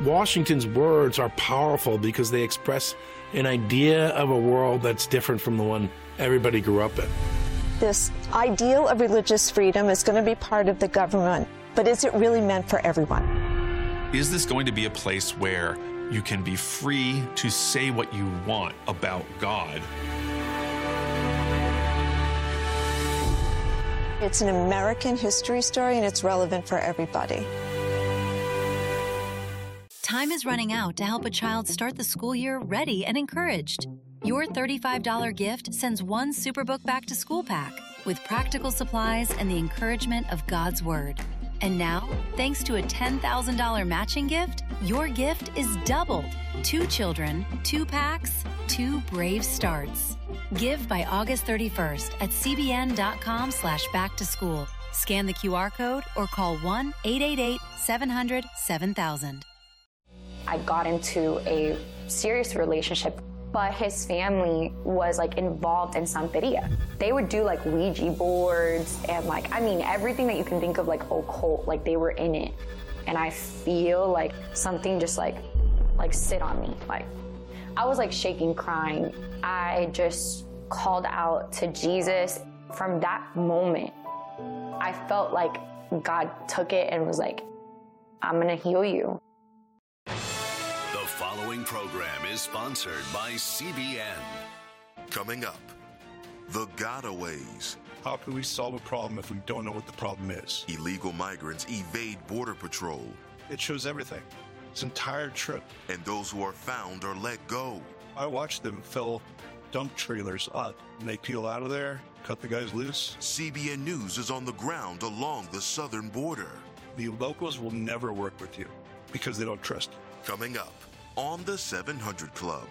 Washington's words are powerful because they express an idea of a world that's different from the one everybody grew up in. This ideal of religious freedom is going to be part of the government, but is it really meant for everyone? Is this going to be a place where you can be free to say what you want about God? It's an American history story, and it's relevant for everybody. Time is running out to help a child start the school year ready and encouraged. Your $35 gift sends one Superbook Back to School pack with practical supplies and the encouragement of God's Word. And now, thanks to a $10,000 matching gift, your gift is doubled. 2 children, 2 packs, 2 brave starts. Give by August 31st at cbn.com/backtoschool. Scan the QR code or call 1-888-700-7000. I got into a serious relationship, but his family was involved in Santeria. They would do Ouija boards and everything that you can think of occult, they were in it. And I feel something just sit on me. I was shaking, crying. I just called out to Jesus. From that moment, I felt like God took it and was I'm gonna heal you. The following program is sponsored by CBN. Coming up, the gotaways. How can we solve a problem if we don't know what the problem is? Illegal migrants evade Border Patrol. It shows everything. This entire trip. And those who are found are let go. I watched them fill dump trailers up, and they peel out of there, cut the guys loose. CBN News is on the ground along the southern border. The locals will never work with you because they don't trust you. Coming up on the 700 Club.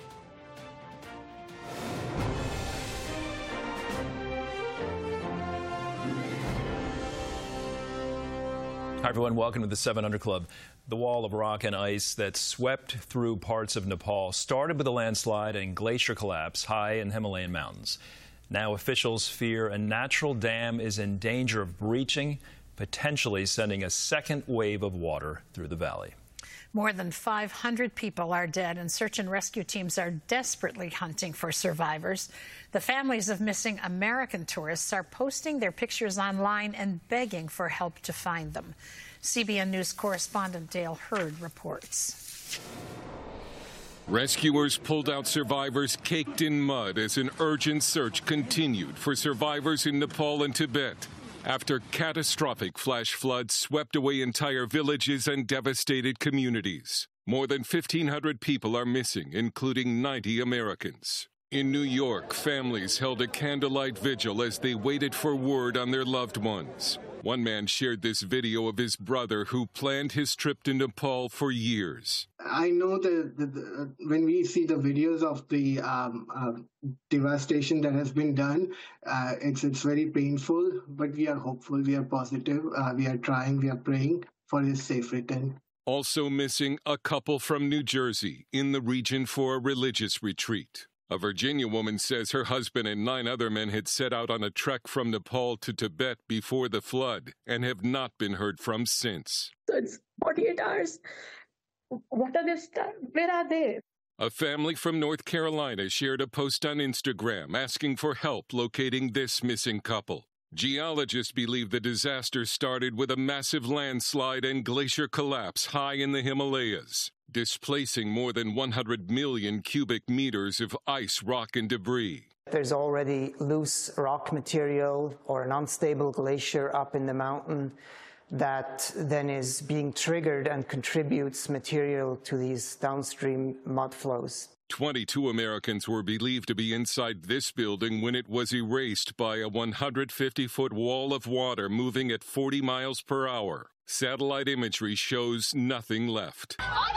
Hi, everyone. Welcome to the 700 Club. The wall of rock and ice that swept through parts of Nepal started with a landslide and glacier collapse high in Himalayan mountains. Now officials fear a natural dam is in danger of breaching, potentially sending a second wave of water through the valley. More than 500 people are dead, and search and rescue teams are desperately hunting for survivors. The families of missing American tourists are posting their pictures online and begging for help to find them. CBN News correspondent Dale Hurd reports. Rescuers pulled out survivors caked in mud as an urgent search continued for survivors in Nepal and Tibet, after catastrophic flash floods swept away entire villages and devastated communities. More than 1,500 people are missing, including 90 Americans. In New York, families held a candlelight vigil as they waited for word on their loved ones. One man shared this video of his brother who planned his trip to Nepal for years. I know that when we see the videos of the devastation that has been done, it's very painful, but we are hopeful, we are positive, we are trying, we are praying for his safe return. Also missing, a couple from New Jersey in the region for a religious retreat. A Virginia woman says her husband and 9 other men had set out on a trek from Nepal to Tibet before the flood and have not been heard from since. So it's 48 hours. What are they? Where are they? A family from North Carolina shared a post on Instagram asking for help locating this missing couple. Geologists believe the disaster started with a massive landslide and glacier collapse high in the Himalayas, displacing more than 100 million cubic meters of ice, rock, and debris. There's already loose rock material or an unstable glacier up in the mountain that then is being triggered and contributes material to these downstream mud flows. 22 Americans were believed to be inside this building when it was erased by a 150-foot wall of water moving at 40 miles per hour. Satellite imagery shows nothing left.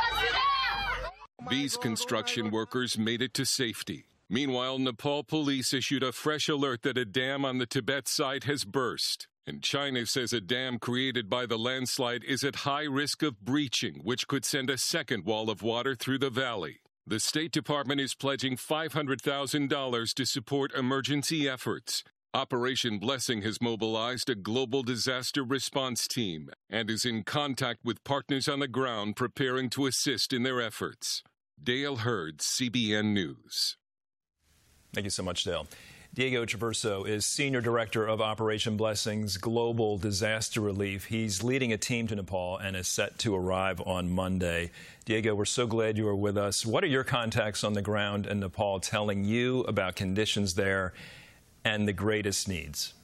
These construction workers made it to safety. Meanwhile, Nepal police issued a fresh alert that a dam on the Tibet side has burst. And China says a dam created by the landslide is at high risk of breaching, which could send a second wall of water through the valley. The State Department is pledging $500,000 to support emergency efforts. Operation Blessing has mobilized a global disaster response team and is in contact with partners on the ground preparing to assist in their efforts. Dale Hurd, CBN News. Thank you so much, Dale. Diego Traverso is Senior Director of Operation Blessing's Global Disaster Relief. He's leading a team to Nepal and is set to arrive on Monday. Diego, we're so glad you are with us. What are your contacts on the ground in Nepal telling you about conditions there and the greatest needs?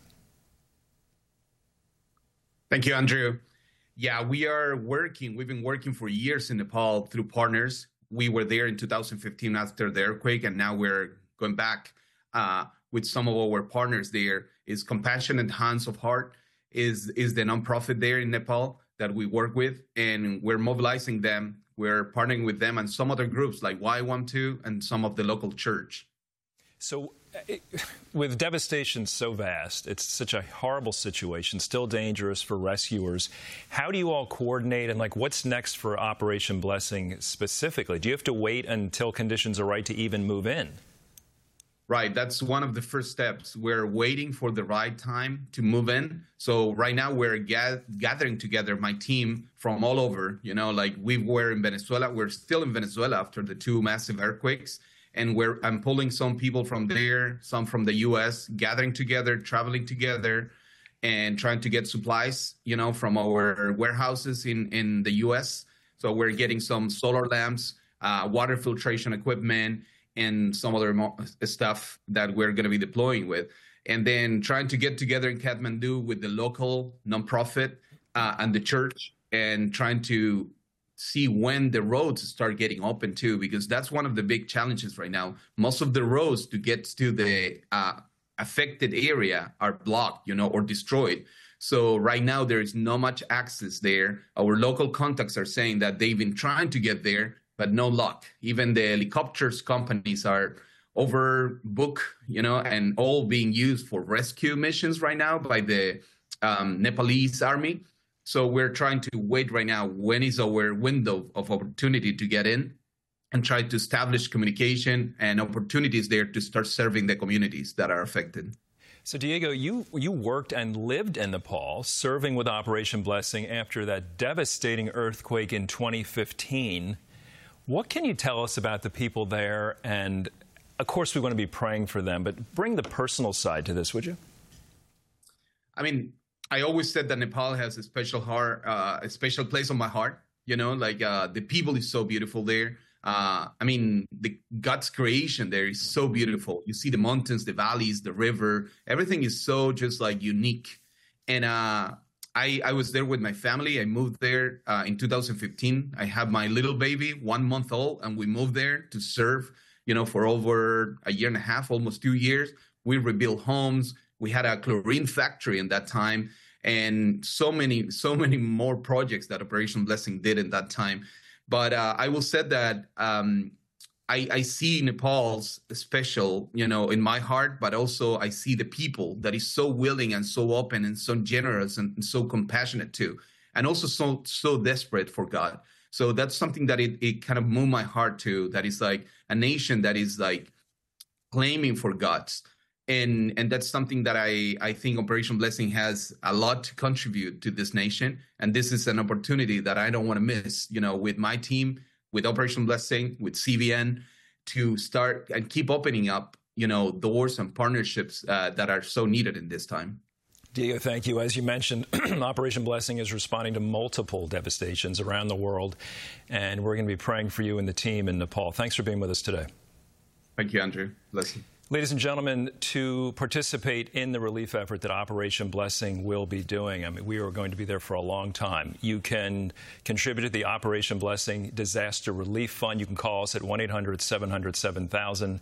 Thank you, Andrew. Yeah, we are working. We've been working for years in Nepal through partners. We were there in 2015 after the earthquake, and now we're going back with some of our partners there. Is Compassionate Hands of Heart is the nonprofit there in Nepal that we work with, and we're mobilizing them. We're partnering with them and some other groups like Y12 and some of the local church. So with devastation so vast, it's such a horrible situation, still dangerous for rescuers. How do you all coordinate, and what's next for Operation Blessing specifically? Do you have to wait until conditions are right to even move in? Right. That's one of the first steps. We're waiting for the right time to move in. So right now we're gathering together my team from all over. We were in Venezuela. We're still in Venezuela after the 2 massive earthquakes. And I'm pulling some people from there, some from the U.S., gathering together, traveling together, and trying to get supplies, from our warehouses in the U.S. So we're getting some solar lamps, water filtration equipment, and some other stuff that we're going to be deploying with. And then trying to get together in Kathmandu with the local nonprofit and the church, and trying to see when the roads start getting open too, because that's one of the big challenges right now. Most of the roads to get to the affected area are blocked, or destroyed. So right now there is not much access there. Our local contacts are saying that they've been trying to get there, but no luck. Even the helicopters companies are overbooked, and all being used for rescue missions right now by the Nepalese army. So we're trying to wait right now. When is our window of opportunity to get in and try to establish communication and opportunities there to start serving the communities that are affected? So, Diego, you worked and lived in Nepal, serving with Operation Blessing after that devastating earthquake in 2015. What can you tell us about the people there? And, of course, we want to be praying for them, but bring the personal side to this, would you? I always said that Nepal has a special heart, a special place on my heart. The people is so beautiful there. God's creation there is so beautiful. You see the mountains, the valleys, the river. Everything is so just unique. And I was there with my family. I moved there in 2015. I have my little baby, 1 month old, and we moved there to serve, for over a year and a half, almost 2 years. We rebuilt homes. We had a chlorine factory in that time, and so many more projects that Operation Blessing did in that time. But I will say that I see Nepal's special, in my heart, but also I see the people that is so willing and so open and so generous and so compassionate too, and also so desperate for God. So that's something that it kind of moved my heart too. That is a nation that is claiming for God's. And that's something that I think Operation Blessing has a lot to contribute to this nation. And this is an opportunity that I don't want to miss, with my team, with Operation Blessing, with CBN, to start and keep opening up, doors and partnerships that are so needed in this time. Diego, thank you. As you mentioned, Operation Blessing is responding to multiple devastations around the world. And we're going to be praying for you and the team in Nepal. Thanks for being with us today. Thank you, Andrew. Bless you. Ladies and gentlemen, to participate in the relief effort that Operation Blessing will be doing, we are going to be there for a long time. You can contribute to the Operation Blessing Disaster Relief Fund. You can call us at 1-800-700-7000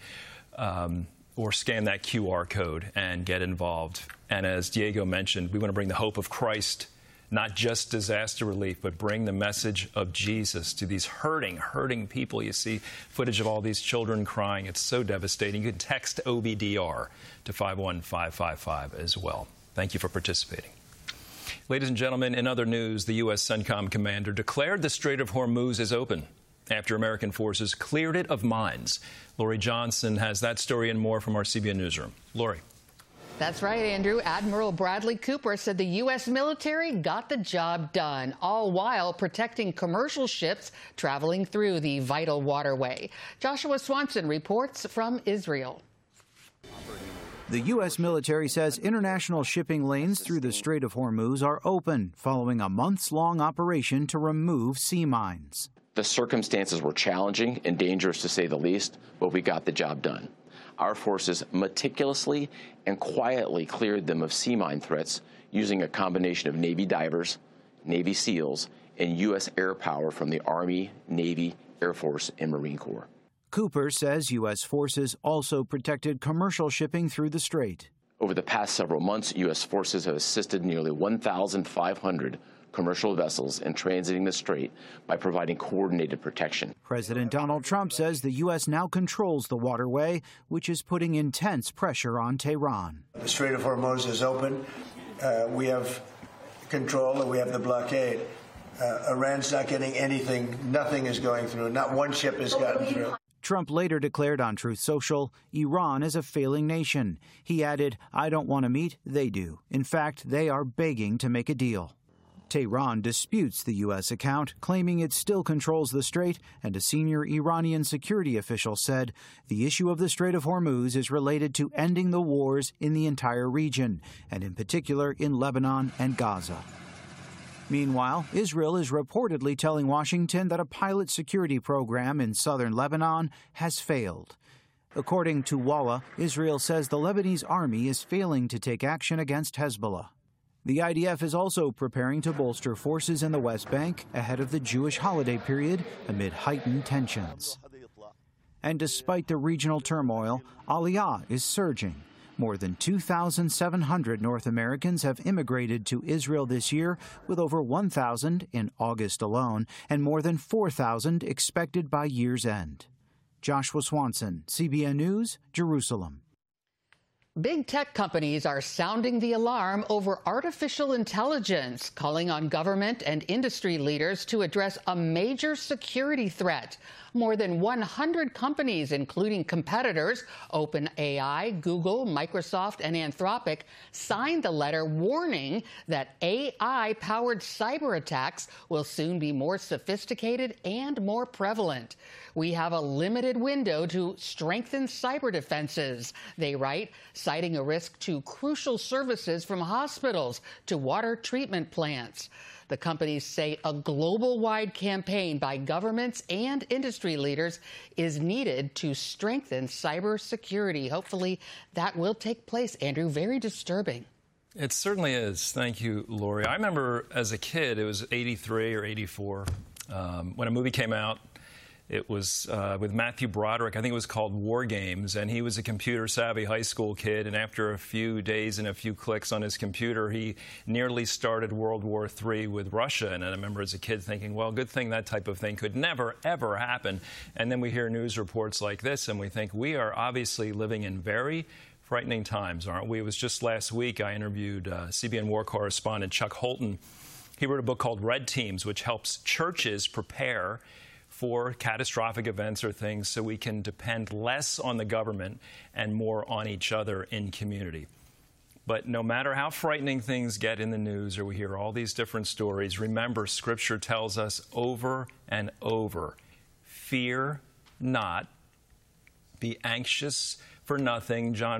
or scan that QR code and get involved. And as Diego mentioned, we want to bring the hope of Christ, not just disaster relief, but bring the message of Jesus to these hurting people. You see footage of all these children crying. It's so devastating. You can text OBDR to 51555 as well. Thank you for participating. Ladies and gentlemen, in other news, the U.S. CENTCOM commander declared the Strait of Hormuz is open after American forces cleared it of mines. Lori Johnson has that story and more from our CBN newsroom. Lori. That's right, Andrew. Admiral Bradley Cooper said the U.S. military got the job done, all while protecting commercial ships traveling through the vital waterway. Joshua Swanson reports from Israel. The U.S. military says international shipping lanes through the Strait of Hormuz are open following a months-long operation to remove sea mines. The circumstances were challenging and dangerous, to say the least, but we got the job done. Our forces meticulously and quietly cleared them of sea mine threats using a combination of Navy divers, Navy SEALs, and U.S. air power from the Army, Navy, Air Force, and Marine Corps. Cooper says U.S. forces also protected commercial shipping through the strait. Over the past several months, U.S. forces have assisted nearly 1,500 commercial vessels in transiting the strait by providing coordinated protection. President Donald Trump says the U.S. now controls the waterway, which is putting intense pressure on Tehran. The Strait of Hormuz is open. We have control and we have the blockade. Iran's not getting anything. Nothing is going through. Not one ship has gotten through. Trump later declared on Truth Social, Iran is a failing nation. He added, I don't want to meet, they do. In fact, they are begging to make a deal. Tehran disputes the U.S. account, claiming it still controls the strait, and a senior Iranian security official said the issue of the Strait of Hormuz is related to ending the wars in the entire region, and in particular in Lebanon and Gaza. Meanwhile, Israel is reportedly telling Washington that a pilot security program in southern Lebanon has failed. According to Walla, Israel says the Lebanese army is failing to take action against Hezbollah. The IDF is also preparing to bolster forces in the West Bank ahead of the Jewish holiday period amid heightened tensions. And despite the regional turmoil, Aliyah is surging. More than 2,700 North Americans have immigrated to Israel this year, with over 1,000 in August alone, and more than 4,000 expected by year's end. Joshua Swanson, CBN News, Jerusalem. Big tech companies are sounding the alarm over artificial intelligence, calling on government and industry leaders to address a major security threat. More than 100 companies, including competitors OpenAI, Google, Microsoft, and Anthropic, signed the letter warning that AI-powered cyber attacks will soon be more sophisticated and more prevalent. We have a limited window to strengthen cyber defenses, they write, citing a risk to crucial services from hospitals to water treatment plants. The companies say a global-wide campaign by governments and industry leaders is needed to strengthen cybersecurity. Hopefully that will take place, Andrew. Very disturbing. It certainly is. Thank you, Lori. I remember as a kid, it was 83 or 84, when a movie came out. It was with Matthew Broderick. I think it was called War Games, and he was a computer-savvy high school kid, and after a few days and a few clicks on his computer, he nearly started World War III with Russia. And I remember as a kid thinking, well, good thing that type of thing could never, ever happen. And then we hear news reports like this, and we think we are obviously living in very frightening times, aren't we? It was just last week I interviewed CBN war correspondent Chuck Holton. He wrote a book called Red Teams, which helps churches prepare for catastrophic events or things so we can depend less on the government and more on each other in community. But no matter how frightening things get in the news or we hear all these different stories, remember, Scripture tells us over and over, fear not, be anxious for nothing. John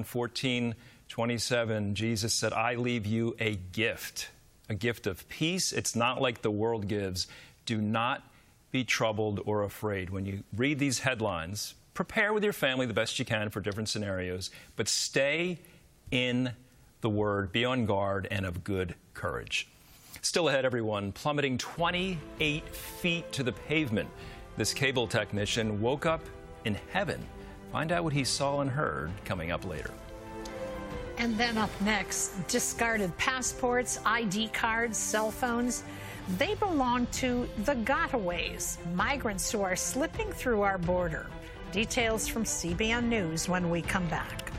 14:27, Jesus said, I leave you a gift of peace. It's not like the world gives. Do not be troubled or afraid. When you read these headlines, prepare with your family the best you can for different scenarios, but stay in the Word, be on guard, and of good courage. Still ahead, everyone, plummeting 28 feet to the pavement. This cable technician woke up in heaven. Find out what he saw and heard coming up later. And then up next, discarded passports, ID cards, cell phones. They belong to the gotaways, migrants who are slipping through our border. Details from CBN News when we come back.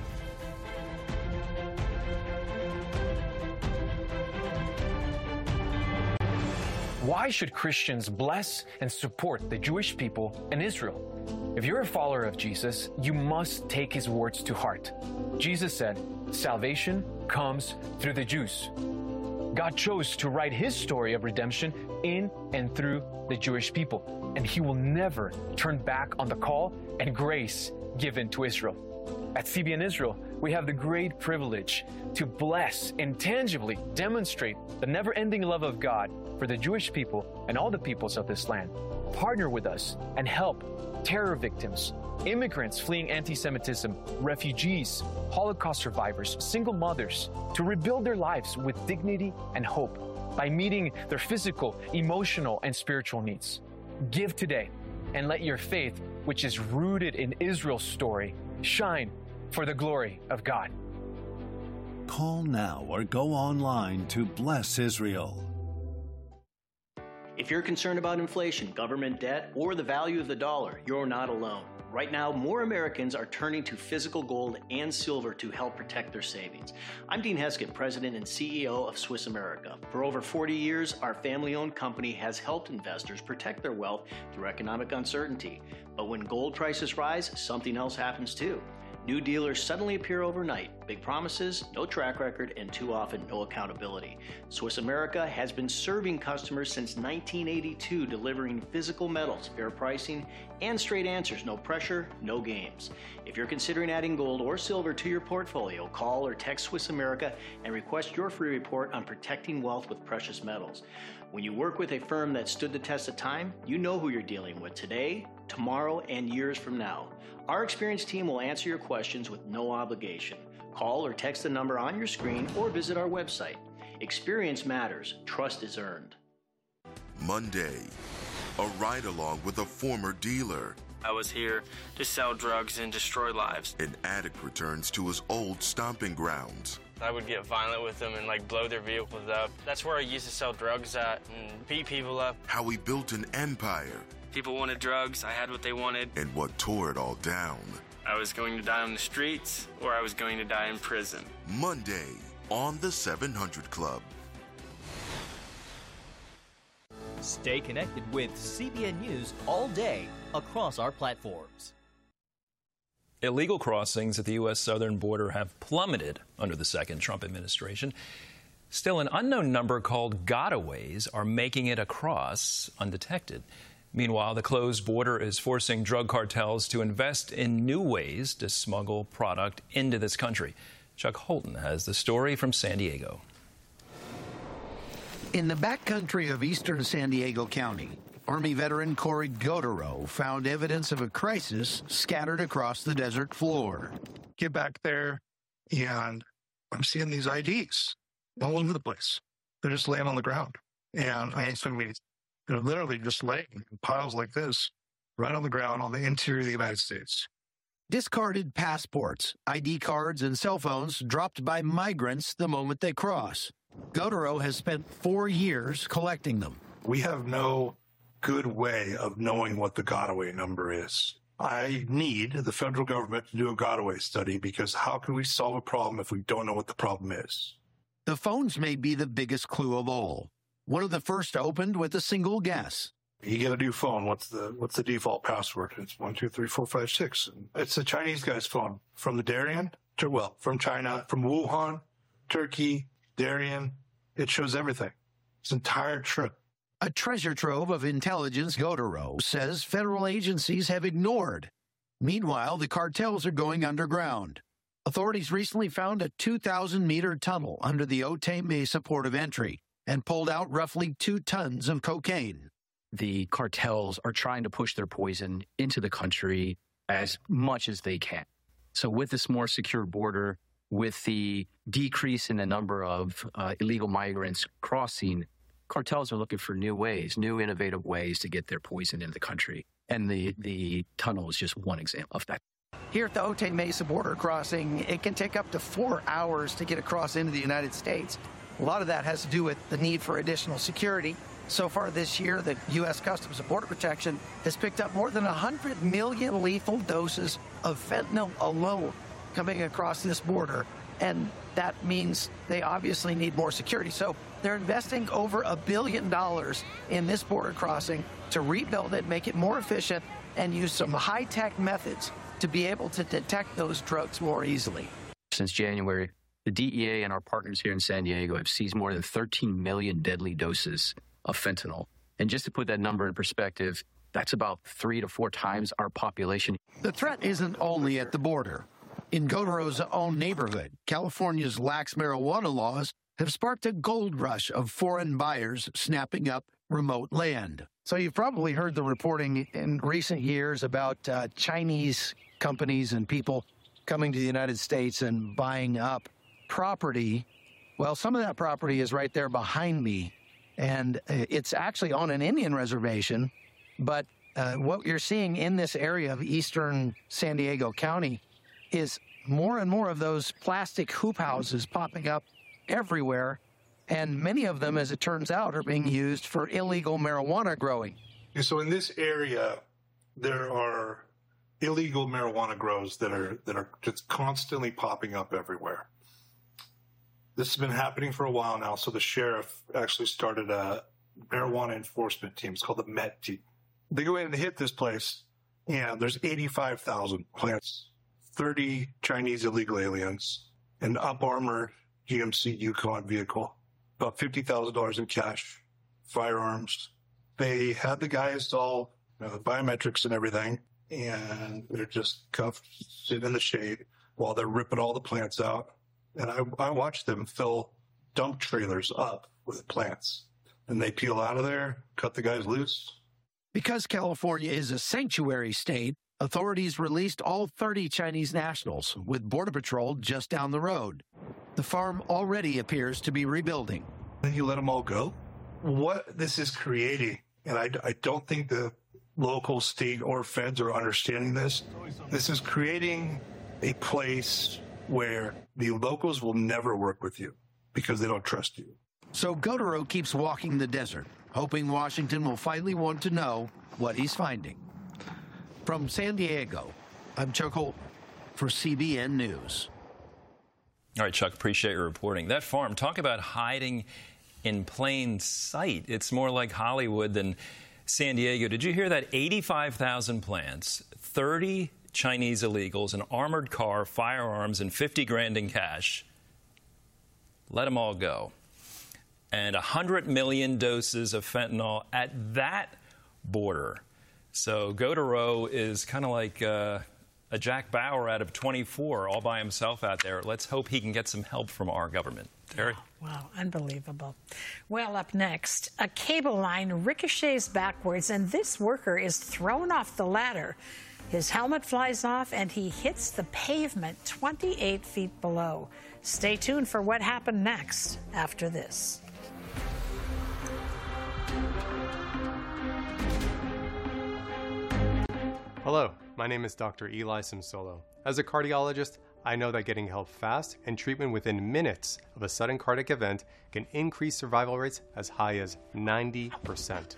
Why should Christians bless and support the Jewish people in Israel? If you're a follower of Jesus, you must take his words to heart. Jesus said, salvation comes through the Jews. God chose to write his story of redemption in and through the Jewish people, and he will never turn back on the call and grace given to Israel. At CBN Israel, we have the great privilege to bless and tangibly demonstrate the never-ending love of God for the Jewish people and all the peoples of this land. Partner with us and help terror victims, immigrants fleeing anti-Semitism, refugees, Holocaust survivors, single mothers, to rebuild their lives with dignity and hope by meeting their physical, emotional, and spiritual needs. Give today and let your faith, which is rooted in Israel's story, shine for the glory of God. Call now or go online to Bless Israel. If you're concerned about inflation, government debt, or the value of the dollar, you're not alone. Right now, more Americans are turning to physical gold and silver to help protect their savings. I'm Dean Heskett, President and CEO of Swiss America. For over 40 years, our family-owned company has helped investors protect their wealth through economic uncertainty. But when gold prices rise, something else happens too. New dealers suddenly appear overnight. Big promises, no track record, and too often no accountability. Swiss America has been serving customers since 1982, delivering physical metals, fair pricing, and straight answers. No pressure, no games. If you're considering adding gold or silver to your portfolio, call or text Swiss America and request your free report on protecting wealth with precious metals. When you work with a firm that stood the test of time, you know who you're dealing with today, tomorrow, and years from now. Our experienced team will answer your questions with no obligation. Call or text the number on your screen or visit our website. Experience matters. Trust is earned. Monday, a ride-along with a former dealer. I was here to sell drugs and destroy lives. An addict returns to his old stomping grounds. I would get violent with them and blow their vehicles up. That's where I used to sell drugs at and beat people up. How he built an empire. People wanted drugs, I had what they wanted. And what tore it all down. I was going to die on the streets, or I was going to die in prison. Monday on the 700 Club. Stay connected with CBN News all day across our platforms. Illegal crossings at the U.S. southern border have plummeted under the second Trump administration. Still, an unknown number called gotaways are making it across undetected. Meanwhile, the closed border is forcing drug cartels to invest in new ways to smuggle product into this country. Chuck Holton has the story from San Diego. In the backcountry of eastern San Diego County, Army veteran Corey Godero found evidence of a crisis scattered across the desert floor. Get back there, and I'm seeing these IDs all over the place. They're just laying on the ground. And they're literally just laying in piles like this, right on the ground on the interior of the United States. Discarded passports, ID cards, and cell phones dropped by migrants the moment they cross. Godero has spent 4 years collecting them. We have no good way of knowing what the gotaway number is. I need the federal government to do a gotaway study, because how can we solve a problem if we don't know what the problem is? The phones may be the biggest clue of all. One of the first opened with a single guess. You get a new phone. What's the default password? It's 1, 2, 3, 4, 5, 6. It's a Chinese guy's phone from the Darien from China, from Wuhan, Turkey, Darien. It shows everything. It's an entire trip. A treasure trove of intelligence, Godero says federal agencies have ignored. Meanwhile, the cartels are going underground. Authorities recently found a 2,000-meter tunnel under the Otay Mesa port of entry and pulled out roughly 2 tons of cocaine. The cartels are trying to push their poison into the country as much as they can. So with this more secure border, with the decrease in the number of illegal migrants crossing, cartels are looking for new ways, new innovative ways to get their poison into the country. And the tunnel is just one example of that. Here at the Otay Mesa border crossing, it can take up to 4 hours to get across into the United States. A lot of that has to do with the need for additional security. So far this year, the U.S. Customs and Border Protection has picked up more than 100 million lethal doses of fentanyl alone coming across this border. and that means they obviously need more security. So they're investing over $1 billion in this border crossing to rebuild it, make it more efficient, and use some high-tech methods to be able to detect those drugs more easily. Since January, the DEA and our partners here in San Diego have seized more than 13 million deadly doses of fentanyl. And just to put that number in perspective, that's about 3 to 4 times our population. The threat isn't only at the border. In Gotero's own neighborhood, California's lax marijuana laws have sparked a gold rush of foreign buyers snapping up remote land. So you've probably heard the reporting in recent years about Chinese companies and people coming to the United States and buying up property. Well, some of that property is right there behind me, and it's actually on an Indian reservation. But what you're seeing in this area of eastern San Diego County is more and more of those plastic hoop houses popping up everywhere. And many of them, as it turns out, are being used for illegal marijuana growing. And so in this area, there are illegal marijuana grows that are just constantly popping up everywhere. This has been happening for a while now. So the sheriff actually started a marijuana enforcement team. It's called the MET team. They go in and hit this place, and there's 85,000 plants, 30 Chinese illegal aliens, an up-armored GMC Yukon vehicle, about $50,000 in cash, firearms. They had the guys all, the biometrics and everything, and they're just cuffed, sitting in the shade while they're ripping all the plants out. And I watched them fill dump trailers up with plants. And they peel out of there, cut the guys loose. Because California is a sanctuary state, authorities released all 30 Chinese nationals, with Border Patrol just down the road. The farm already appears to be rebuilding. And you let them all go? What this is creating, and I don't think the local, state, or feds are understanding this, this is creating a place where the locals will never work with you because they don't trust you. So Gotero keeps walking the desert, hoping Washington will finally want to know what he's finding. From San Diego, I'm Chuck Holt for CBN News. All right, Chuck, appreciate your reporting. That farm, talk about hiding in plain sight. It's more like Hollywood than San Diego. Did you hear that? 85,000 plants, 30 Chinese illegals, an armored car, firearms, and 50 grand in cash. Let them all go. And 100 million doses of fentanyl at that border. So Gotero is kind of like a Jack Bauer out of 24, all by himself out there. Let's hope he can get some help from our government. Terry? Wow, unbelievable. Well, up next, a cable line ricochets backwards, and this worker is thrown off the ladder. His helmet flies off, and he hits the pavement 28 feet below. Stay tuned for what happened next after this. Hello, my name is Dr. Eli Simsolo. As a cardiologist, I know that getting help fast and treatment within minutes of a sudden cardiac event can increase survival rates as high as 90%.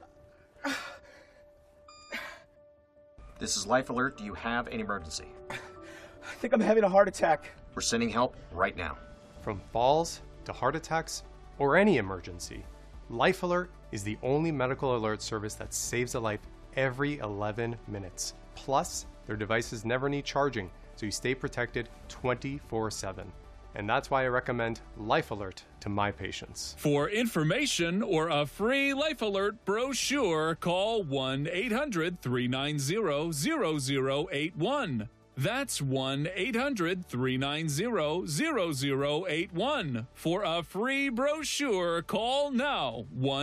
This is Life Alert. Do you have an emergency? I think I'm having a heart attack. We're sending help right now. From falls to heart attacks or any emergency, Life Alert is the only medical alert service that saves a life every 11 minutes. Plus, their devices never need charging, so you stay protected 24/7. And that's why I recommend Life Alert to my patients. For information or a free Life Alert brochure, call 1-800-390-0081. That's 1-800-390-0081. For a free brochure, call now.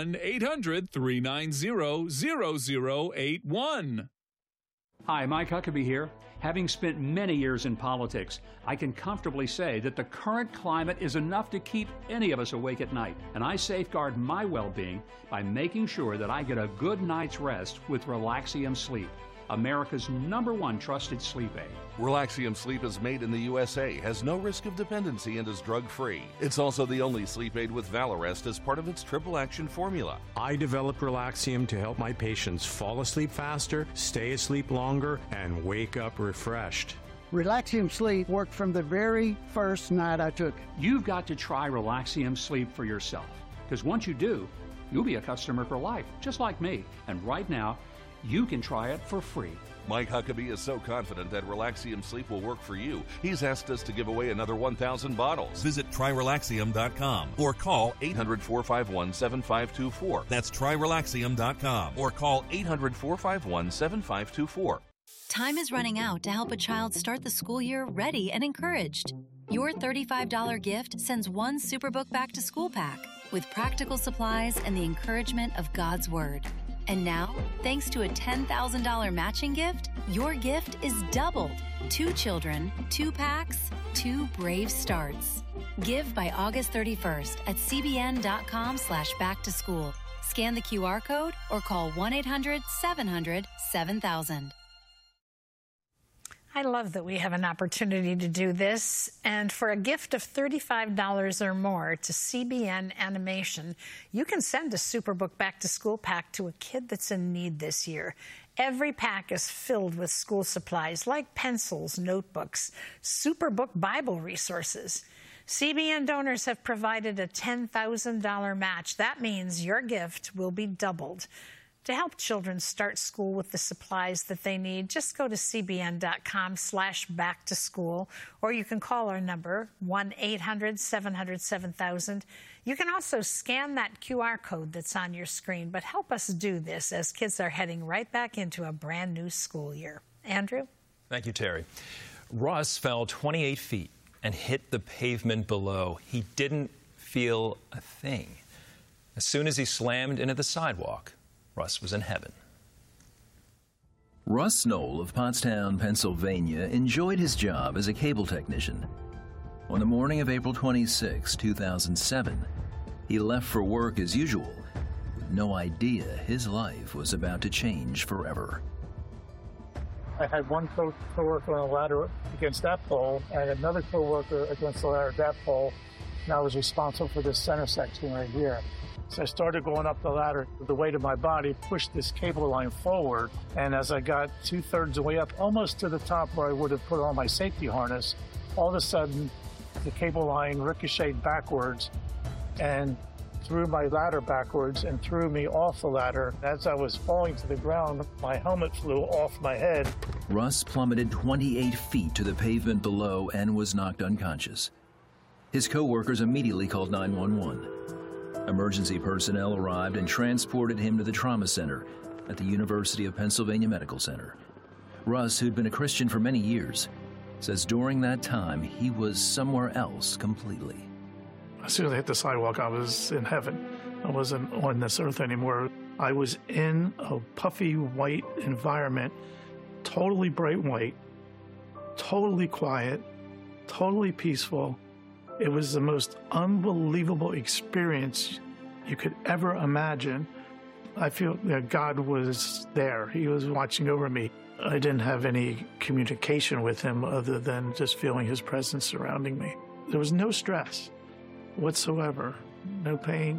1-800-390-0081. Hi, Mike Huckabee here. Having spent many years in politics, I can comfortably say that the current climate is enough to keep any of us awake at night. And I safeguard my well-being by making sure that I get a good night's rest with Relaxium Sleep, America's #1 trusted sleep aid. Relaxium Sleep is made in the USA, has no risk of dependency, and is drug-free. It's also the only sleep aid with Valarest as part of its triple action formula. I developed Relaxium to help my patients fall asleep faster, stay asleep longer, and wake up refreshed. Relaxium Sleep worked from the very first night I took it. You've got to try Relaxium Sleep for yourself, because once you do, you'll be a customer for life, just like me. And right now, you can try it for free. Mike Huckabee is so confident that Relaxium Sleep will work for you, he's asked us to give away another 1,000 bottles. Visit TryRelaxium.com or call 800-451-7524. That's TryRelaxium.com or call 800-451-7524. Time is running out to help a child start the school year ready and encouraged. Your $35 gift sends one Superbook Back to School pack with practical supplies and the encouragement of God's Word. And now, thanks to a $10,000 matching gift, your gift is doubled. 2 children, 2 packs, 2 brave starts. Give by August 31st at cbn.com/backtoschool. Scan the QR code or call 1-800-700-7000. I love that we have an opportunity to do this. And for a gift of $35 or more to CBN Animation, you can send a Superbook Back to School pack to a kid that's in need this year. Every pack is filled with school supplies like pencils, notebooks, Superbook Bible resources. CBN donors have provided a $10,000 match. That means your gift will be doubled. To help children start school with the supplies that they need, just go to cbn.com/backtoschool, or you can call our number, 1-800-700-7000. You can also scan that QR code that's on your screen, but help us do this as kids are heading right back into a brand new school year. Andrew? Thank you, Terry. Russ fell 28 feet and hit the pavement below. He didn't feel a thing. As soon as he slammed into the sidewalk, Russ was in heaven. Russ Knoll of Pottstown, Pennsylvania, enjoyed his job as a cable technician. On the morning of April 26, 2007, he left for work as usual, with no idea his life was about to change forever. I had one co-worker on a ladder against that pole and another co-worker against the ladder at that pole, and I was responsible for this center section right here. So I started going up the ladder. The weight of my body pushed this cable line forward, and as I got 2/3 of the way up, almost to the top where I would have put on my safety harness, all of a sudden the cable line ricocheted backwards and threw my ladder backwards and threw me off the ladder. As I was falling to the ground, my helmet flew off my head. Russ plummeted 28 feet to the pavement below and was knocked unconscious. His co-workers immediately called 911. Emergency personnel arrived and transported him to the trauma center at the University of Pennsylvania Medical Center. Russ, who'd been a Christian for many years, says during that time he was somewhere else completely. As soon as I hit the sidewalk, I was in heaven. I wasn't on this earth anymore. I was in a puffy white environment, totally bright white, totally quiet, totally peaceful. It was the most unbelievable experience you could ever imagine. I feel that God was there. He was watching over me. I didn't have any communication with him other than just feeling his presence surrounding me. There was no stress whatsoever, no pain.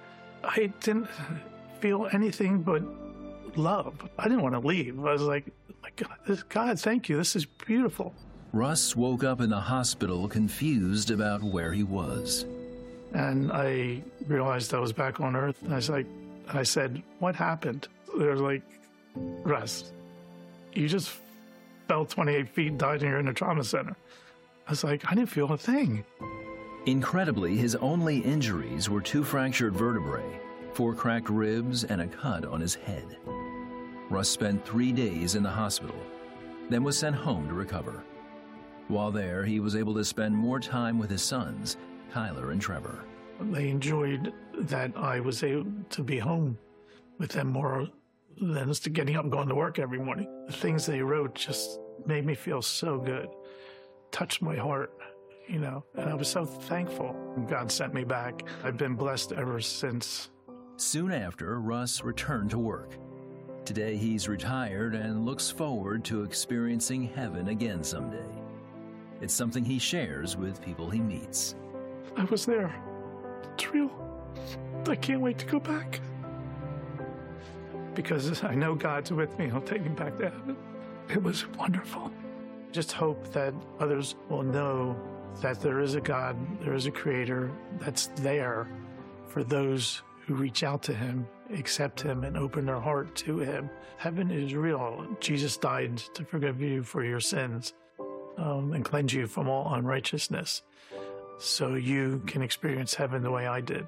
I didn't feel anything but love. I didn't want to leave. I was like, God, thank you. This is beautiful. Russ woke up in the hospital confused about where he was. And I realized I was back on Earth. And I said, what happened? They were like, Russ, you just fell 28 feet and died here in a trauma center. I was like, I didn't feel a thing. Incredibly, his only injuries were 2 fractured vertebrae, 4 cracked ribs, and a cut on his head. Russ spent 3 days in the hospital, then was sent home to recover. While there, he was able to spend more time with his sons, Tyler and Trevor. They enjoyed that I was able to be home with them more than just getting up and going to work every morning. The things they wrote just made me feel so good, touched my heart, you know, and I was so thankful. God sent me back. I've been blessed ever since. Soon after, Russ returned to work. Today, he's retired and looks forward to experiencing heaven again someday. It's something he shares with people he meets. I was there. It's real. I can't wait to go back. Because I know God's with me. He'll take me back to heaven. It was wonderful. just hope that others will know that there is a God, there is a Creator that's there for those who reach out to Him, accept Him, and open their heart to Him. Heaven is real. Jesus died to forgive you for your sins and cleanse you from all unrighteousness, so you can experience heaven the way I did.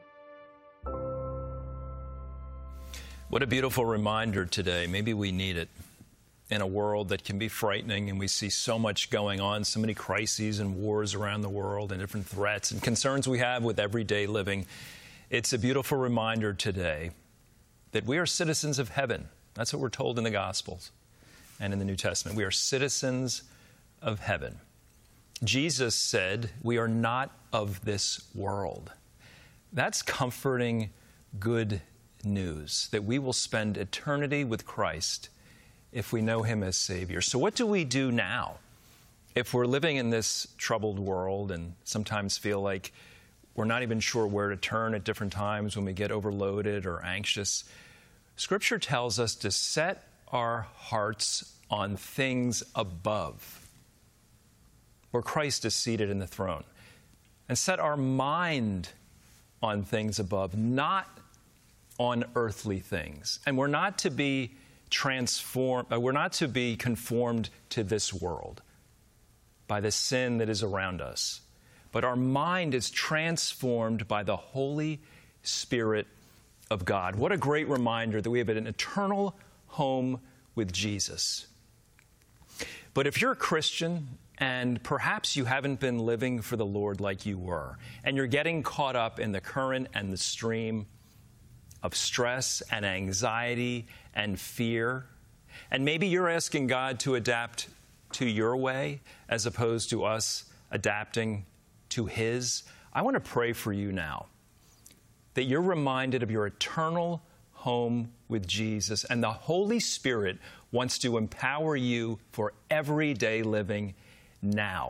What a beautiful reminder today. Maybe we need it in a world that can be frightening, and we see so much going on, so many crises and wars around the world and different threats and concerns we have with everyday living. It's a beautiful reminder today that we are citizens of heaven. That's what we're told in the Gospels and in the New Testament. We are citizens of heaven. Jesus said, we are not of this world. That's comforting, good news, that we will spend eternity with Christ if we know Him as Savior. So what do we do now if we're living in this troubled world and sometimes feel like we're not even sure where to turn at different times when we get overloaded or anxious? Scripture tells us to set our hearts on things above, where Christ is seated in the throne, and set our mind on things above, not on earthly things. And we're not to be we're not to be conformed to this world by the sin that is around us. But our mind is transformed by the Holy Spirit of God. What a great reminder that we have an eternal home with Jesus. But if you're a Christian and perhaps you haven't been living for the Lord like you were, and you're getting caught up in the current and the stream of stress and anxiety and fear, and maybe you're asking God to adapt to your way as opposed to us adapting to His, I want to pray for you now that you're reminded of your eternal home with Jesus, and the Holy Spirit wants to empower you for everyday living now.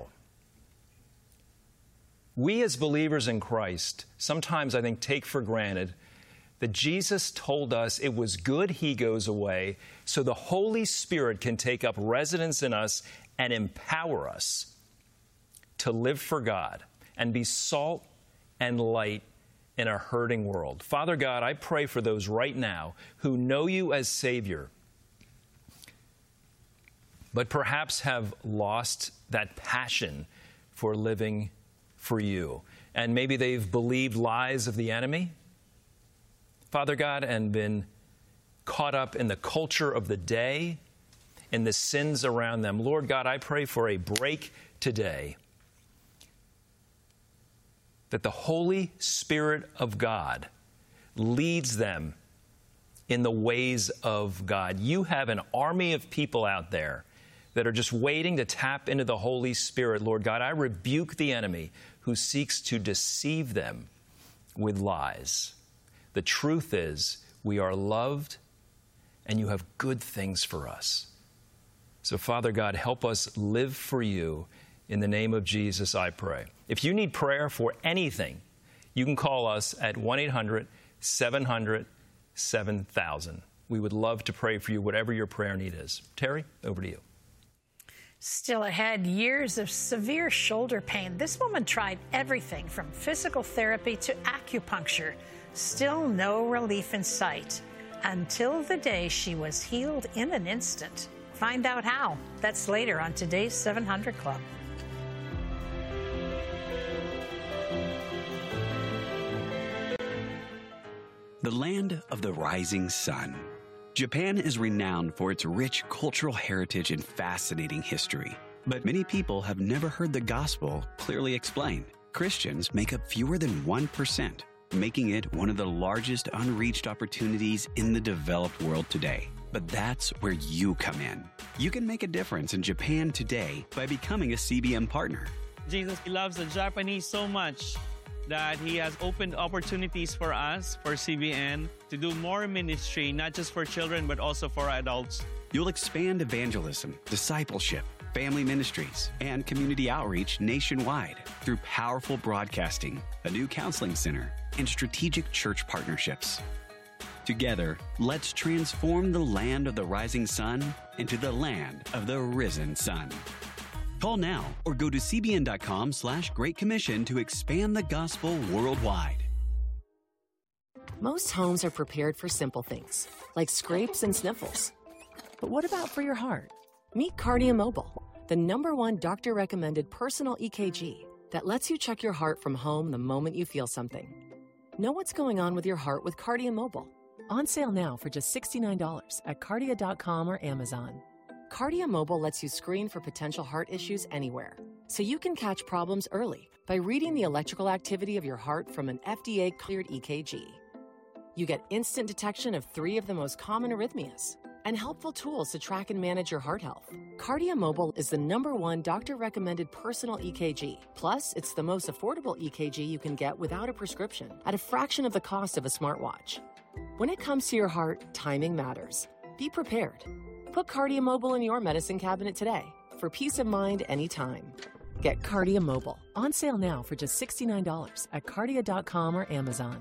We as believers in Christ sometimes, I think, take for granted that Jesus told us it was good He goes away so the Holy Spirit can take up residence in us and empower us to live for God and be salt and light in a hurting world. Father God, I pray for those right now who know You as Savior, but perhaps have lost that passion for living for You. And maybe they've believed lies of the enemy, Father God, and been caught up in the culture of the day, in the sins around them. Lord God, I pray for a break today, that the Holy Spirit of God leads them in the ways of God. You have an army of people out there that are just waiting to tap into the Holy Spirit. Lord God, I rebuke the enemy who seeks to deceive them with lies. The truth is, we are loved, and You have good things for us. So, Father God, help us live for You. In the name of Jesus, I pray. If you need prayer for anything, you can call us at 1-800-700-7000. We would love to pray for you, whatever your prayer need is. Terry, over to you. Still ahead, years of severe shoulder pain. This woman tried everything from physical therapy to acupuncture. Still no relief in sight until the day she was healed in an instant. Find out how. That's later on today's 700 Club. The land of the rising sun. Japan is renowned for its rich cultural heritage and fascinating history. But many people have never heard the gospel clearly explained. Christians make up fewer than 1%, making it one of the largest unreached opportunities in the developed world today. But that's where you come in. You can make a difference in Japan today by becoming a CBN partner. Jesus loves the Japanese so much that He has opened opportunities for us, for CBN, to do more ministry, not just for children, but also for adults. You'll expand evangelism, discipleship, family ministries, and community outreach nationwide through powerful broadcasting, a new counseling center, and strategic church partnerships. Together, let's transform the land of the rising sun into the land of the risen sun. Call now or go to cbn.com/Great Commission to expand the gospel worldwide. Most homes are prepared for simple things, like scrapes and sniffles. But what about for your heart? Meet Cardia Mobile, the #1 doctor-recommended personal EKG that lets you check your heart from home the moment you feel something. Know what's going on with your heart with Cardia Mobile. On sale now for just $69 at Cardia.com or Amazon. Cardia Mobile lets you screen for potential heart issues anywhere, so you can catch problems early by reading the electrical activity of your heart from an FDA-cleared EKG. You get instant detection of 3 of the most common arrhythmias and helpful tools to track and manage your heart health. Cardia Mobile is the #1 doctor-recommended personal EKG. Plus, it's the most affordable EKG you can get without a prescription at a fraction of the cost of a smartwatch. When it comes to your heart, timing matters. Be prepared. Put Cardia Mobile in your medicine cabinet today for peace of mind anytime. Get Cardia Mobile. On sale now for just $69 at Cardia.com or Amazon.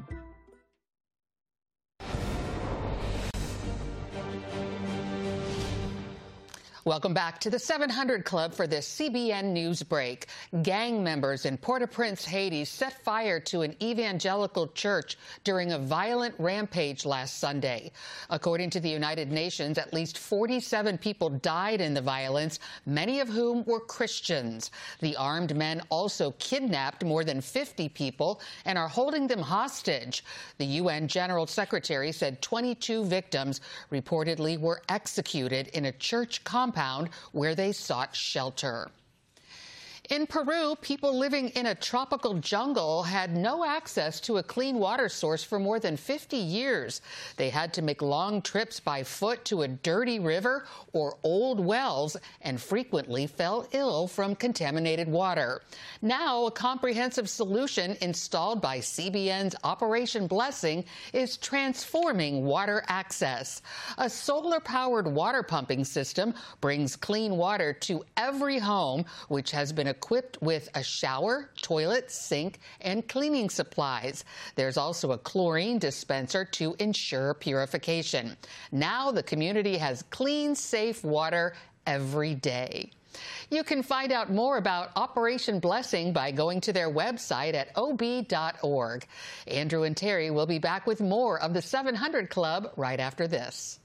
Welcome back to the 700 Club for this CBN News break. Gang members in Port-au-Prince, Haiti, set fire to an evangelical church during a violent rampage last Sunday. According to the United Nations, at least 47 people died in the violence, many of whom were Christians. The armed men also kidnapped more than 50 people and are holding them hostage. The UN General Secretary said 22 victims reportedly were executed in a church compound where they sought shelter. In Peru, people living in a tropical jungle had no access to a clean water source for more than 50 years. They had to make long trips by foot to a dirty river or old wells and frequently fell ill from contaminated water. Now, a comprehensive solution installed by CBN's Operation Blessing is transforming water access. A solar-powered water pumping system brings clean water to every home, which has been equipped with a shower, toilet, sink, and cleaning supplies. There's also a chlorine dispenser to ensure purification. Now the community has clean, safe water every day. You can find out more about Operation Blessing by going to their website at ob.org. Andrew and Terry will be back with more of the 700 Club right after this.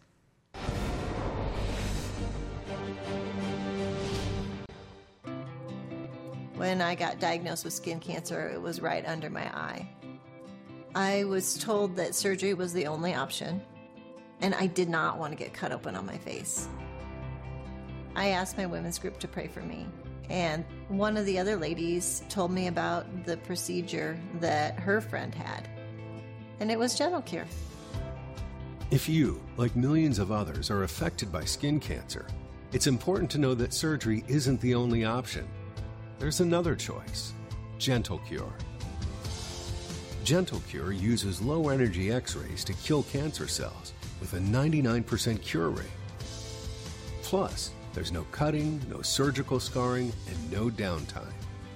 When I got diagnosed with skin cancer, it was right under my eye. I was told that surgery was the only option, and I did not want to get cut open on my face. I asked my women's group to pray for me, and one of the other ladies told me about the procedure that her friend had, and it was Gentle Cure. If you, like millions of others, are affected by skin cancer, it's important to know that surgery isn't the only option. There's another choice, Gentle Cure. Gentle Cure uses low-energy X-rays to kill cancer cells with a 99% cure rate. Plus, there's no cutting, no surgical scarring, and no downtime.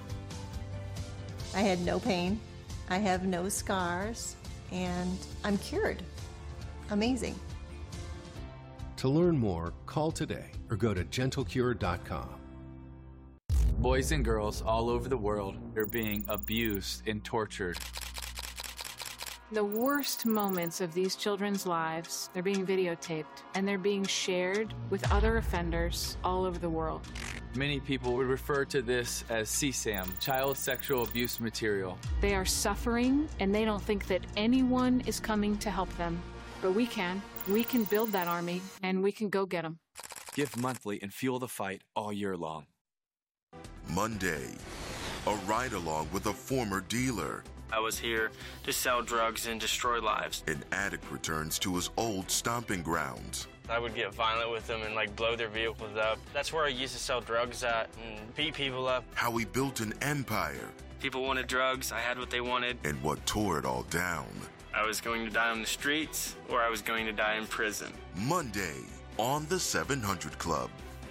I had no pain, I have no scars, and I'm cured. Amazing. To learn more, call today or go to gentlecure.com. Boys and girls all over the world are being abused and tortured. The worst moments of these children's lives, they're being videotaped and they're being shared with other offenders all over the world. Many people would refer to this as CSAM, child sexual abuse material. They are suffering and they don't think that anyone is coming to help them. But we can. We can build that army and we can go get them. Give monthly and fuel the fight all year long. Monday, a ride-along with a former dealer. I was here to sell drugs and destroy lives. An addict returns to his old stomping grounds. I would get violent with them and blow their vehicles up. That's where I used to sell drugs at and beat people up. How he built an empire. People wanted drugs, I had what they wanted. And what tore it all down. I was going to die on the streets or I was going to die in prison. Monday on the 700 Club.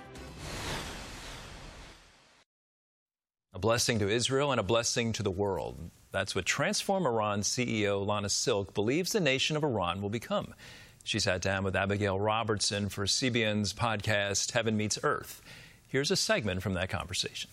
A blessing to Israel and a blessing to the world. That's what Transform Iran CEO Lana Silk believes the nation of Iran will become. She sat down with Abigail Robertson for CBN's podcast Heaven Meets Earth. Here's a segment from that conversation.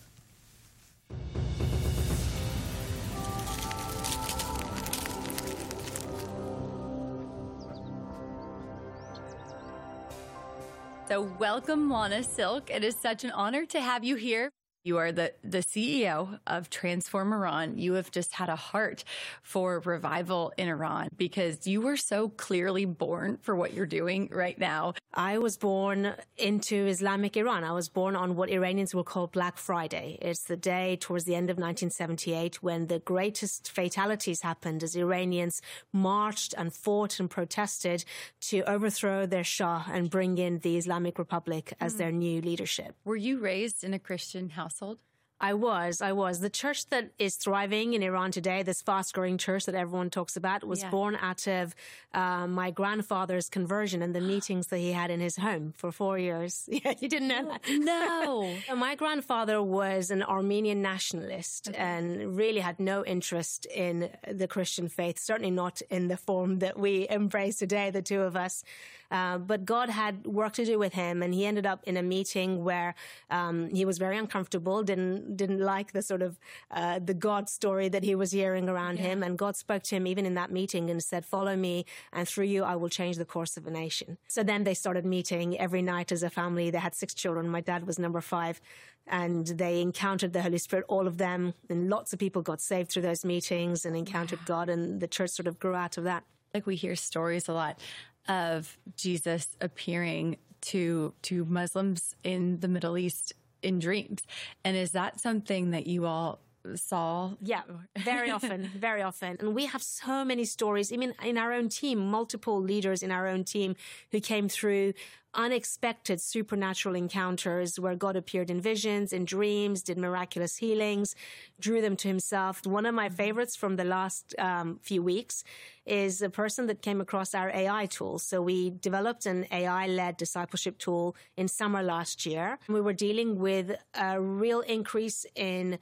So welcome, Lana Silk. It is such an honor to have you here. You are the CEO of Transform Iran. You have just had a heart for revival in Iran because you were so clearly born for what you're doing right now. I was born into Islamic Iran. I was born on what Iranians will call Black Friday. It's the day towards the end of 1978 when the greatest fatalities happened as Iranians marched and fought and protested to overthrow their Shah and bring in the Islamic Republic as their new leadership. Were you raised in a Christian household? I was. The church that is thriving in Iran today, this fast-growing church that everyone talks about, was born out of my grandfather's conversion and the meetings that he had in his home for 4 years. Yeah, you didn't know that? No. My grandfather was an Armenian nationalist and really had no interest in the Christian faith, certainly not in the form that we embrace today, the two of us. But God had work to do with him, and he ended up in a meeting where he was very uncomfortable, didn't like the sort of the God story that he was hearing around him. And God spoke to him even in that meeting and said, "Follow me, and through you I will change the course of a nation." So then they started meeting every night as a family. They had 6 children. My dad was number 5. And they encountered the Holy Spirit, all of them. And lots of people got saved through those meetings and encountered God. And the church sort of grew out of that. Like we hear stories a lot of Jesus appearing to Muslims in the Middle East in dreams. And is that something that you all saw? Yeah, very often, very often. And we have so many stories, even in our own team, multiple leaders in our own team who came through unexpected supernatural encounters where God appeared in visions, in dreams, did miraculous healings, drew them to himself. One of my favorites from the last few weeks is a person that came across our AI tool. So we developed an AI-led discipleship tool in summer last year. We were dealing with a real increase in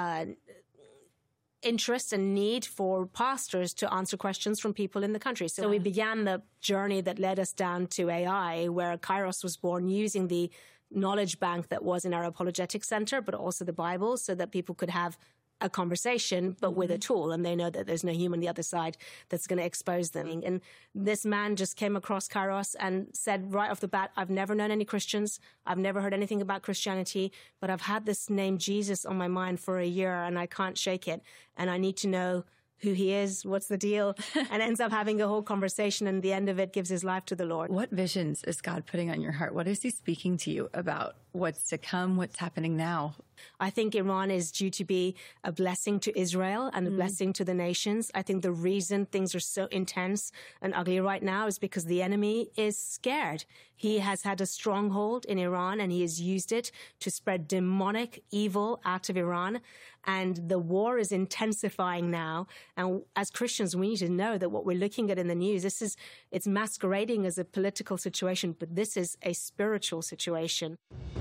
interest and need for pastors to answer questions from people in the country. So we began the journey that led us down to AI, where Kairos was born using the knowledge bank that was in our apologetic center, but also the Bible, so that people could have a conversation, but with a tool, and they know that there's no human on the other side that's going to expose them. And this man just came across Kairos and said right off the bat, "I've never known any Christians. I've never heard anything about Christianity, but I've had this name Jesus on my mind for a year and I can't shake it. And I need to know who he is, what's the deal," and ends up having a whole conversation, and at the end of it gives his life to the Lord. What visions is God putting on your heart? What is he speaking to you about what's to come, what's happening now? I think Iran is due to be a blessing to Israel and a blessing to the nations. I think the reason things are so intense and ugly right now is because the enemy is scared. He has had a stronghold in Iran, and he has used it to spread demonic evil out of Iran. And the war is intensifying now. And as Christians, we need to know that what we're looking at in the news, it's masquerading as a political situation, but this is a spiritual situation.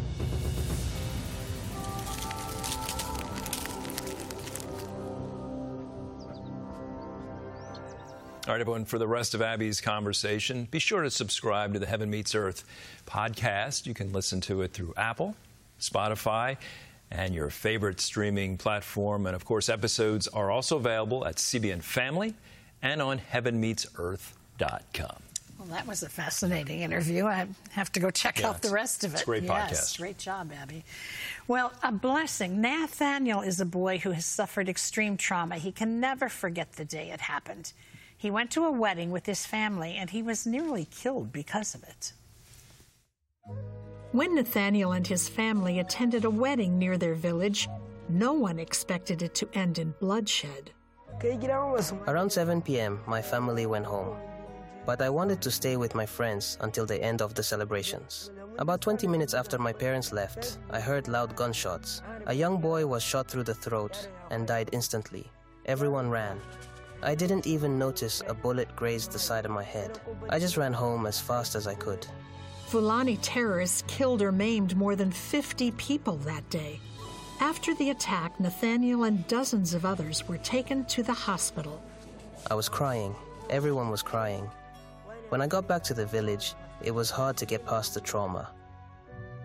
All right, everyone, for the rest of Abby's conversation, be sure to subscribe to the Heaven Meets Earth podcast. You can listen to it through Apple, Spotify, and your favorite streaming platform. And, of course, episodes are also available at CBN Family and on heavenmeetsearth.com. Well, that was a fascinating interview. I have to go check out the rest of it. It's a great podcast. Yes, great job, Abby. Well, a blessing. Nathaniel is a boy who has suffered extreme trauma. He can never forget the day it happened. He went to a wedding with his family, and he was nearly killed because of it. When Nathaniel and his family attended a wedding near their village, no one expected it to end in bloodshed. Around 7 p.m., my family went home. But I wanted to stay with my friends until the end of the celebrations. About 20 minutes after my parents left, I heard loud gunshots. A young boy was shot through the throat and died instantly. Everyone ran. I didn't even notice a bullet grazed the side of my head. I just ran home as fast as I could. Fulani terrorists killed or maimed more than 50 people that day. After the attack, Nathaniel and dozens of others were taken to the hospital. I was crying. Everyone was crying. When I got back to the village, it was hard to get past the trauma.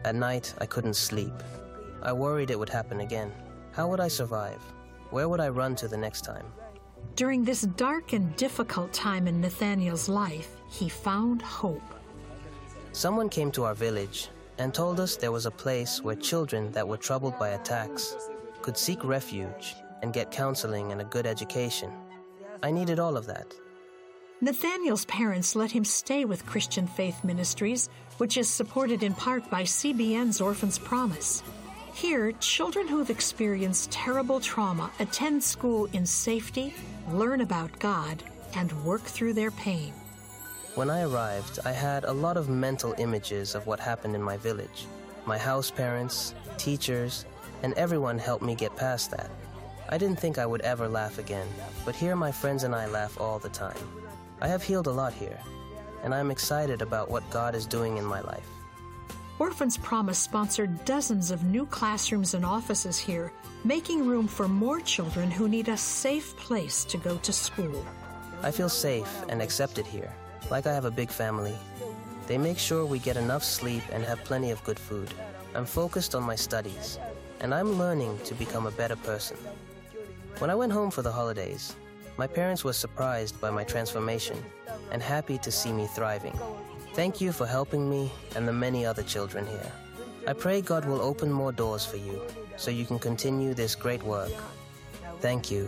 At night, I couldn't sleep. I worried it would happen again. How would I survive? Where would I run to the next time? During this dark and difficult time in Nathaniel's life, he found hope. Someone came to our village and told us there was a place where children that were troubled by attacks could seek refuge and get counseling and a good education. I needed all of that. Nathaniel's parents let him stay with Christian Faith Ministries, which is supported in part by CBN's Orphans Promise. Here, children who have experienced terrible trauma attend school in safety, learn about God, and work through their pain. When I arrived, I had a lot of mental images of what happened in my village. My house parents, teachers, and everyone helped me get past that. I didn't think I would ever laugh again, but here my friends and I laugh all the time. I have healed a lot here, and I'm excited about what God is doing in my life. Orphans Promise sponsored dozens of new classrooms and offices here, making room for more children who need a safe place to go to school. I feel safe and accepted here, like I have a big family. They make sure we get enough sleep and have plenty of good food. I'm focused on my studies, and I'm learning to become a better person. When I went home for the holidays, my parents were surprised by my transformation and happy to see me thriving. Thank you for helping me and the many other children here. I pray God will open more doors for you so you can continue this great work. Thank you.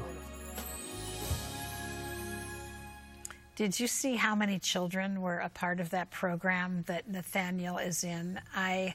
Did you see how many children were a part of that program that Nathaniel is in? I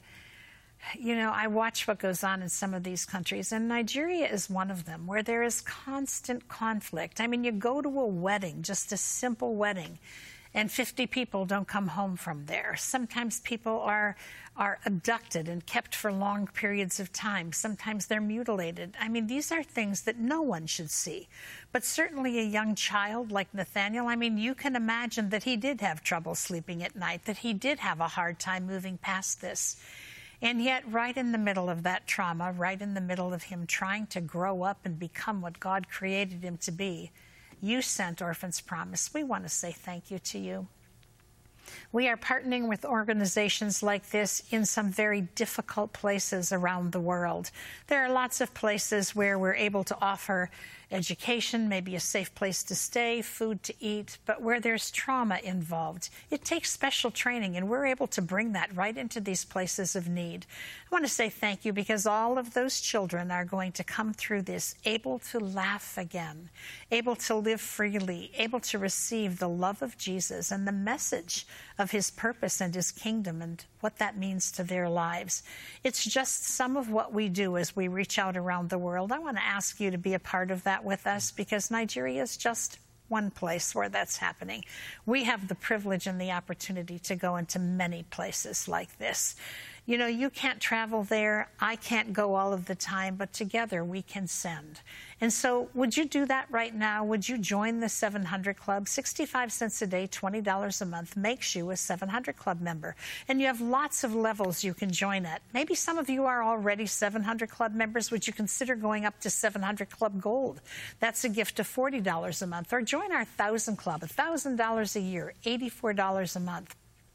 watch what goes on in some of these countries, and Nigeria is one of them, where there is constant conflict. I mean, you go to a wedding, just a simple wedding, and 50 people don't come home from there. Sometimes people are abducted and kept for long periods of time. Sometimes they're mutilated. I mean, these are things that no one should see. But certainly a young child like Nathaniel, I mean, you can imagine that he did have trouble sleeping at night, that he did have a hard time moving past this. And yet, right in the middle of that trauma, right in the middle of him trying to grow up and become what God created him to be, you sent Orphans Promise. We want to say thank you to you. We are partnering with organizations like this in some very difficult places around the world. There are lots of places where we're able to offer education, maybe a safe place to stay, food to eat, but where there's trauma involved, it takes special training, and we're able to bring that right into these places of need. I want to say thank you because all of those children are going to come through this able to laugh again, able to live freely, able to receive the love of Jesus and the message of his purpose and his kingdom and what that means to their lives. It's just some of what we do as we reach out around the world. I want to ask you to be a part of that with us, because Nigeria is just one place where that's happening. We have the privilege and the opportunity to go into many places like this. You know, you can't travel there. I can't go all of the time, but together we can send. And so would you do that right now? Would you join the 700 Club? 65 cents a day, $20 a month makes you a 700 Club member. And you have lots of levels you can join at. Maybe some of you are already 700 Club members. Would you consider going up to 700 Club Gold? That's a gift of $40 a month. Or join our 1,000 Club, $1,000 a year, $84 a month.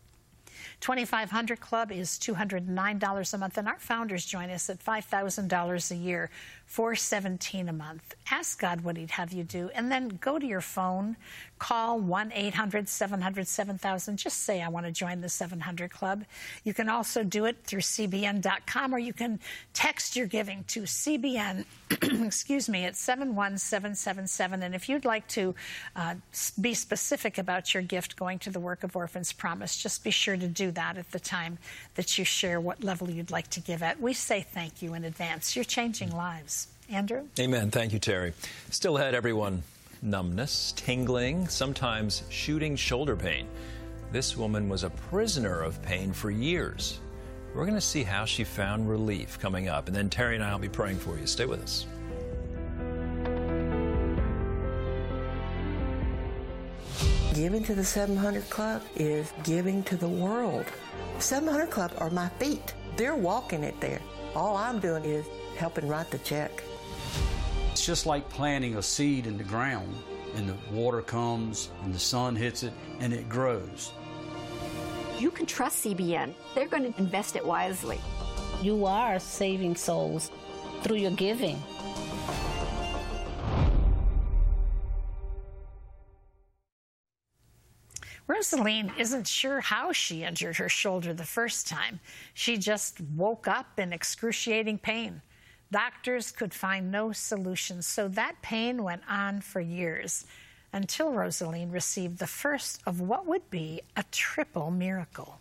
2500 Club is $209 a month, and our founders join us at $5,000 a year, $417 a month. Ask God what he'd have you do, and then go to your phone, call 1-800-700-7000. Just say, I want to join the 700 Club. You can also do it through CBN.com, or you can text your giving to CBN, excuse me, at 71777. And if you'd like to be specific about your gift going to the work of Orphans Promise, just be sure to do that at the time that you share what level you'd like to give at. We say thank you in advance. You're changing lives. Andrew? Amen. Thank you, Terry. Still ahead, everyone. Numbness, tingling, sometimes shooting shoulder pain. This woman was a prisoner of pain for years. We're going to see how she found relief coming up. And then Terry and I will be praying for you. Stay with us. Giving to the 700 Club is giving to the world. 700 Club are my feet. They're walking it there. All I'm doing is helping write the check. It's just like planting a seed in the ground, and the water comes and the sun hits it and it grows. You can trust CBN. They're going to invest it wisely. You are saving souls through your giving. Rosaline isn't sure how she injured her shoulder the first time. She just woke up in excruciating pain. Doctors could find no solution, so that pain went on for years until Rosaline received the first of what would be a triple miracle.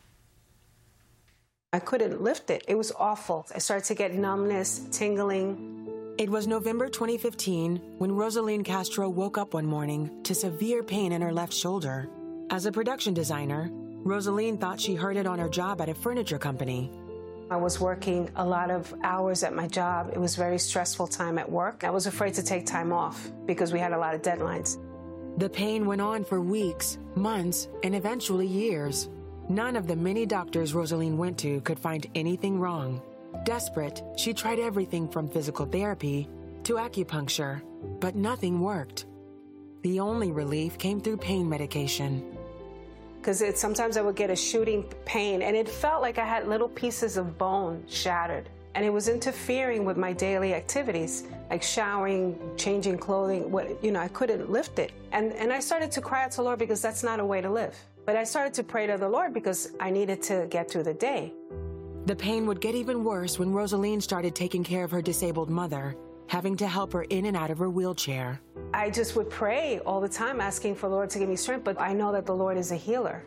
I couldn't lift it. It was awful. I started to get numbness, tingling. It was November 2015 when Rosaline Castro woke up one morning to severe pain in her left shoulder. As a production designer, Rosaline thought she heard it on her job at a furniture company. I was working a lot of hours at my job. It was a very stressful time at work. I was afraid to take time off because we had a lot of deadlines. The pain went on for weeks, months, and eventually years. None of the many doctors Rosaline went to could find anything wrong. Desperate, she tried everything from physical therapy to acupuncture, but nothing worked. The only relief came through pain medication. Because sometimes I would get a shooting pain, and it felt like I had little pieces of bone shattered. And it was interfering with my daily activities, like showering, changing clothing. I couldn't lift it. And I started to cry out to the Lord because that's not a way to live. But I started to pray to the Lord because I needed to get through the day. The pain would get even worse when Rosaline started taking care of her disabled mother, having to help her in and out of her wheelchair. I just would pray all the time, asking for the Lord to give me strength, but I know that the Lord is a healer.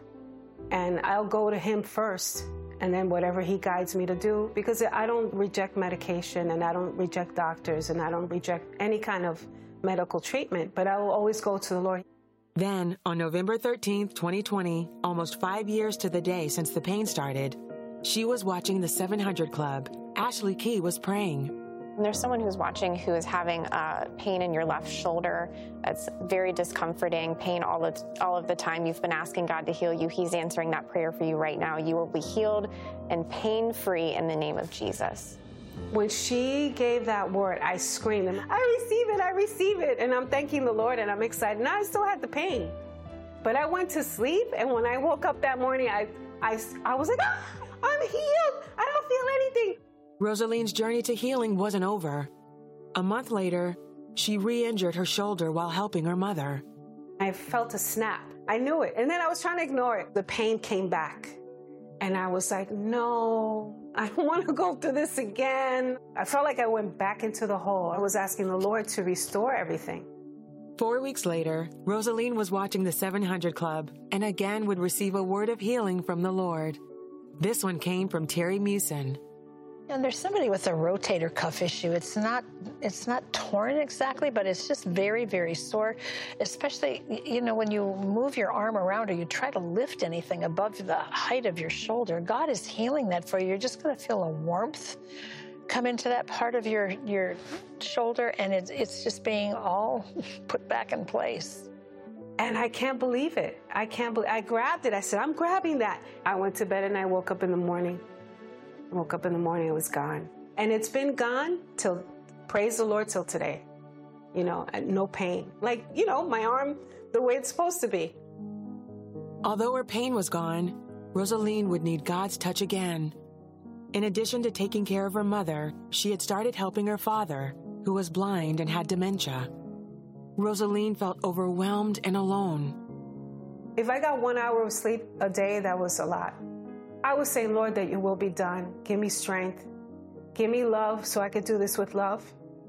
And I'll go to Him first, and then whatever He guides me to do, because I don't reject medication, and I don't reject doctors, and I don't reject any kind of medical treatment, but I will always go to the Lord. Then, on November 13th, 2020, almost 5 years to the day since the pain started, she was watching the 700 Club. Ashley Key was praying. There's someone who's watching who is having pain in your left shoulder. That's very discomforting, pain all of the time. You've been asking God to heal you. He's answering that prayer for you right now. You will be healed and pain-free in the name of Jesus. When she gave that word, I screamed, I receive it. And I'm thanking the Lord, and I'm excited. Now I still had the pain. But I went to sleep, and when I woke up that morning, I was like, I'm healed. I don't feel anything. Rosaline's journey to healing wasn't over. A month later, she re-injured her shoulder while helping her mother. I felt a snap. I knew it. And then I was trying to ignore it. The pain came back. And I was like, no, I don't want to go through this again. I felt like I went back into the hole. I was asking the Lord to restore everything. 4 weeks later, Rosaline was watching the 700 Club and again would receive a word of healing from the Lord. This one came from Terry Mewson. And there's somebody with a rotator cuff issue. It's not torn exactly, but it's just very, very sore, especially, when you move your arm around or you try to lift anything above the height of your shoulder. God is healing that for you. You're just going to feel a warmth come into that part of your shoulder, and it's just being all put back in place. And I can't believe it. I grabbed it. I said, I'm grabbing that. I went to bed and I woke up in the morning. It was gone. And it's been gone till, praise the Lord, till today. No pain. My arm, the way it's supposed to be. Although her pain was gone, Rosaline would need God's touch again. In addition to taking care of her mother, she had started helping her father, who was blind and had dementia. Rosaline felt overwhelmed and alone. If I got 1 hour of sleep a day, that was a lot. I was saying, Lord, that your will be done. Give me strength. Give me love so I could do this with love.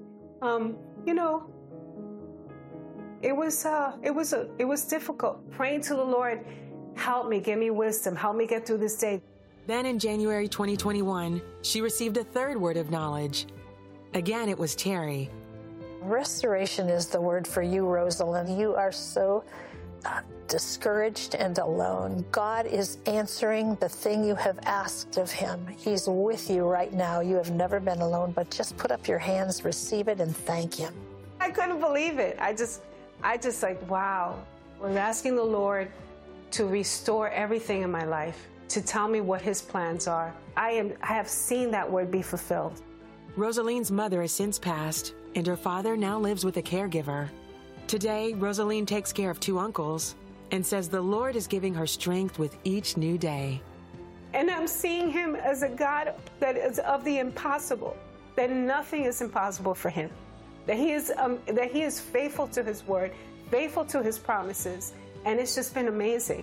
It was difficult. Praying to the Lord, help me, give me wisdom, help me get through this day. Then in January 2021, she received a third word of knowledge. Again, it was Terry. Restoration is the word for you, Rosalind. You are so discouraged and alone. God is answering the thing you have asked of Him. He's with you right now. You have never been alone, but just put up your hands, receive it, and thank Him. I couldn't believe it. I just wow. We're asking the Lord to restore everything in my life, to tell me what His plans are. I have seen that word be fulfilled. Rosaline's mother has since passed, and her father now lives with a caregiver. Today, Rosaline takes care of 2 uncles and says the Lord is giving her strength with each new day. And I'm seeing him as a God that is of the impossible, that nothing is impossible for him, that he is faithful to his word, faithful to his promises, and it's just been amazing.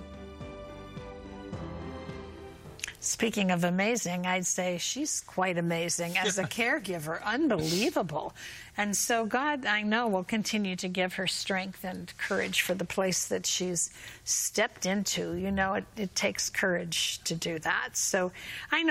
Speaking of amazing, I'd say she's quite amazing as a caregiver. Unbelievable. And so God, I know, will continue to give her strength and courage for the place that she's stepped into. You know, it takes courage to do that. So I know.